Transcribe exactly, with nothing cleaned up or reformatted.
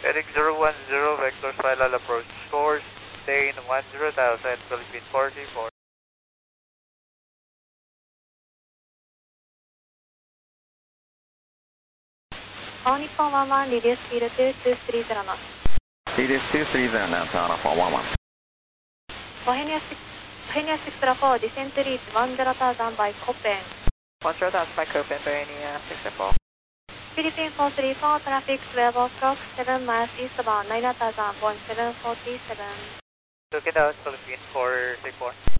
Heading zero one zero, vector final approach course, stay in one zero thousand, Philippine forty-four. All Nippon one one, reduce speed to two three zero knots. Reduce two three zero knots, Honor for one one. Bohemia six, Bohemia six zero four, descent to reach one zero thousand by Copen. one zero thousand by Copen, Bohemia six zero four. Philippine four three four, traffic level stroke seven miles eastbound, nine thousand, point seven four seven. Took it out, Philippine four three four.